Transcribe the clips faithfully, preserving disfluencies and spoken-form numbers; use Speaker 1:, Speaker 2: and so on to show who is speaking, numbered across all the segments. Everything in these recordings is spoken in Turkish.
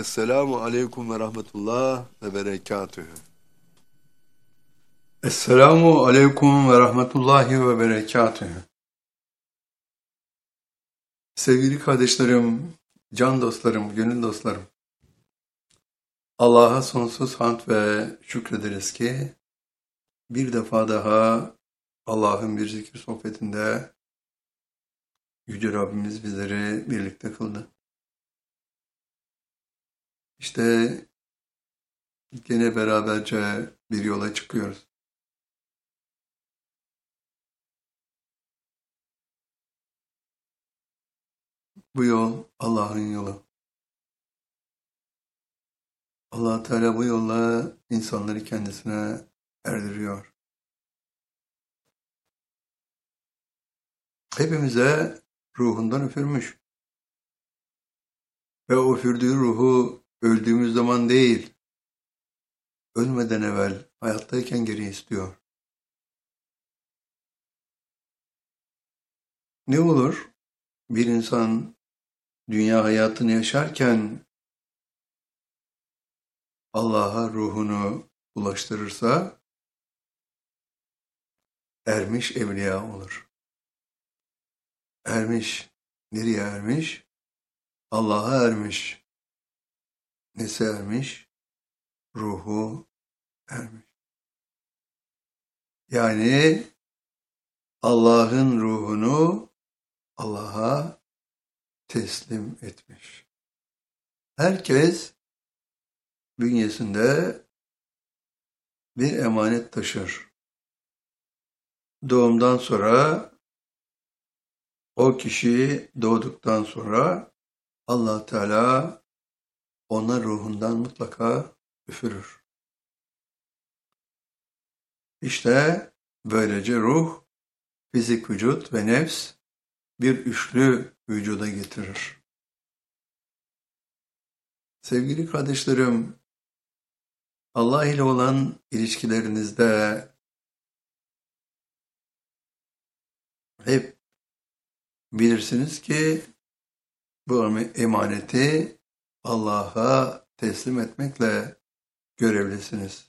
Speaker 1: Esselamu aleyküm ve rahmetullah ve berekatühü.
Speaker 2: Esselamu aleyküm ve rahmetullahi ve berekatühü. Sevgili kardeşlerim, can dostlarım, gönül dostlarım. Allah'a sonsuz hamd ve şükrederiz ki bir defa daha Allah'ın bir zikir sohbetinde Yüce Rabbimiz bizleri birlikte kıldı. İşte gene beraberce bir yola çıkıyoruz. Bu yol Allah'ın yolu. Allah Teala bu yolla insanları kendisine erdiriyor. Hepimize ruhundan üfürmüş. Ve o üfürdüğü ruhu öldüğümüz zaman değil, ölmeden evvel, hayattayken geri istiyor. Ne olur bir insan dünya hayatını yaşarken Allah'a ruhunu ulaştırırsa ermiş evliya olur. Ermiş, nereye ermiş? Allah'a ermiş. Nesi ermiş? Ruhu ermiş. Yani Allah'ın ruhunu Allah'a teslim etmiş. Herkes bünyesinde bir emanet taşır. Doğumdan sonra o kişi doğduktan sonra Allah Teala ona ruhundan mutlaka üfürür. İşte böylece ruh, fizik vücut ve nefs bir üçlü vücuda getirir. Sevgili kardeşlerim, Allah ile olan ilişkilerinizde hep bilirsiniz ki bu emaneti Allah'a teslim etmekle görevlisiniz.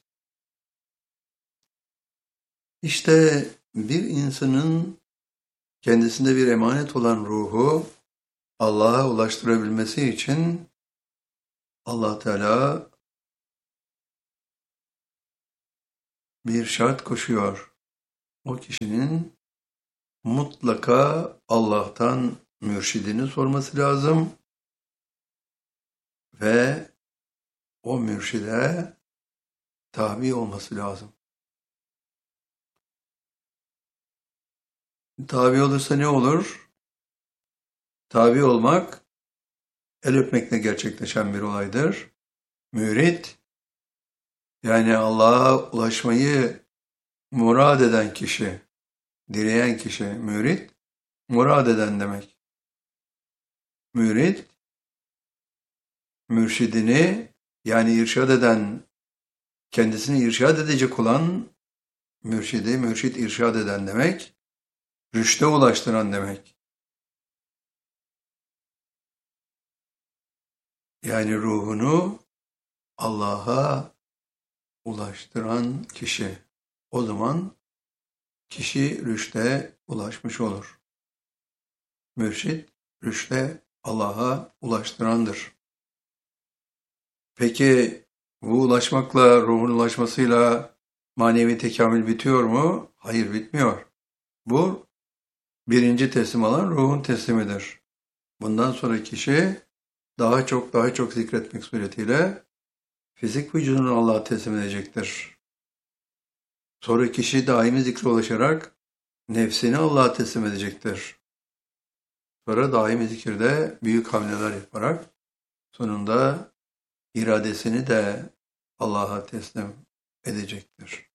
Speaker 2: İşte bir insanın kendisinde bir emanet olan ruhu Allah'a ulaştırabilmesi için Allah Teala bir şart koşuyor. O kişinin mutlaka Allah'tan mürşidini sorması lazım ve o mürşide tabi olması lazım. Tabi olursa ne olur? Tabi olmak el öpmekle gerçekleşen bir olaydır. Mürit, yani Allah'a ulaşmayı murad eden kişi, dileyen kişi, mürit, murad eden demek. Mürit, mürşidini, yani irşad eden, kendisini irşad edecek olan mürşidi, mürşid irşad eden demek, rüşte ulaştıran demek. Yani ruhunu Allah'a ulaştıran kişi. O zaman kişi rüşte ulaşmış olur. Mürşid, rüşte Allah'a ulaştırandır. Peki bu ulaşmakla, ruhun ulaşmasıyla manevi tekamül bitiyor mu? Hayır, bitmiyor. Bu birinci teslim alan ruhun teslimidir. Bundan sonra kişi daha çok daha çok zikretmek suretiyle fizik vücudunu Allah'a teslim edecektir. Sonra kişi daimi zikre ulaşarak nefsini Allah'a teslim edecektir. Sonra daimi zikirde büyük hamleler yaparak sonunda iradesini de Allah'a teslim edecektir.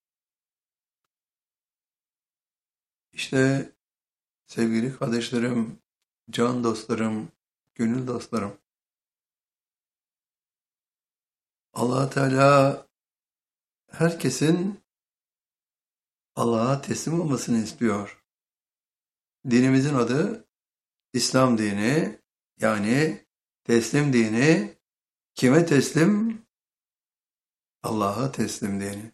Speaker 2: İşte sevgili kardeşlerim, can dostlarım, gönül dostlarım, Allah Teala herkesin Allah'a teslim olmasını istiyor. Dinimizin adı İslam dini, yani teslim dini, Kime teslim? Allah'a teslim diyeni.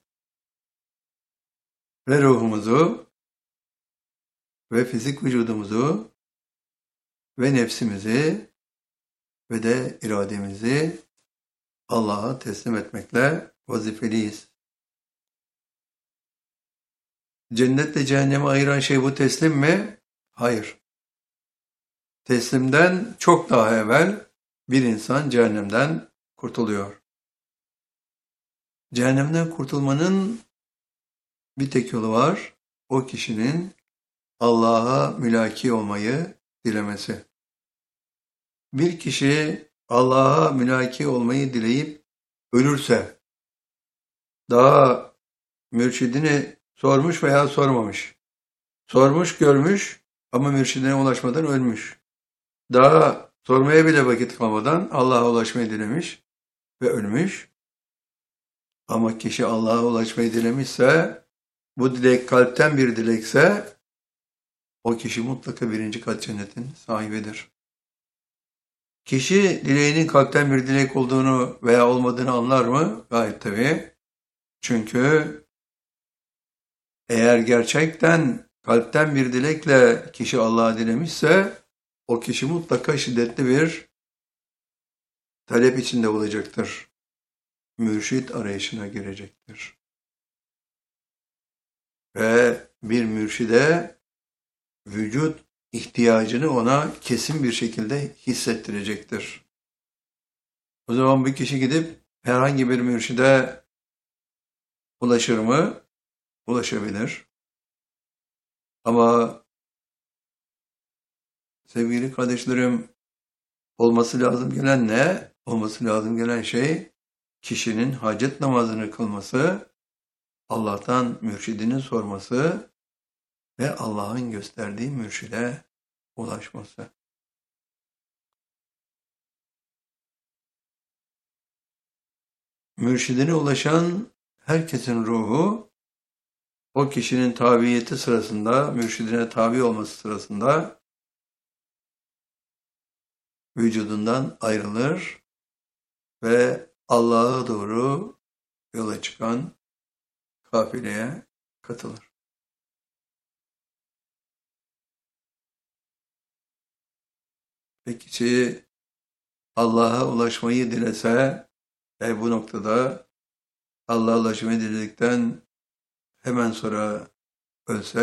Speaker 2: Ve ruhumuzu ve fizik vücudumuzu ve nefsimizi ve de irademizi Allah'a teslim etmekle vazifeliyiz. Cennetle cehennemi ayıran şey bu teslim mi? Hayır. Teslimden çok daha evvel bir insan cehennemden kurtuluyor. Cehennemden kurtulmanın bir tek yolu var. O kişinin Allah'a mülaki olmayı dilemesi. Bir kişi Allah'a mülaki olmayı dileyip ölürse, daha mürşidini sormuş veya sormamış, sormuş görmüş ama mürşidine ulaşmadan ölmüş, daha sormaya bile vakit kalmadan Allah'a ulaşmayı dilemiş ve ölmüş. Ama kişi Allah'a ulaşmayı dilemişse, bu dilek kalpten bir dilekse, o kişi mutlaka birinci kat cennetin sahibidir. Kişi dileğinin kalpten bir dilek olduğunu veya olmadığını anlar mı? Gayet tabii. Çünkü eğer gerçekten kalpten bir dilekle kişi Allah'a dilemişse, o kişi mutlaka şiddetli bir talep içinde olacaktır. Mürşit arayışına girecektir. Ve bir mürşide vücut ihtiyacını ona kesin bir şekilde hissettirecektir. O zaman bir kişi gidip herhangi bir mürşide ulaşır mı? Ulaşabilir. Ama sevgili kardeşlerim, olması lazım gelen ne? Olması lazım gelen şey kişinin hacet namazını kılması, Allah'tan mürşidini sorması ve Allah'ın gösterdiği mürşide ulaşması. Mürşidine ulaşan herkesin ruhu, o kişinin tabiyeti sırasında, mürşidine tabi olması sırasında vücudundan ayrılır ve Allah'a doğru yola çıkan kafileye katılır. Ve kişi Allah'a ulaşmayı dilese ve bu noktada Allah'a ulaşmayı diledikten hemen sonra ölse,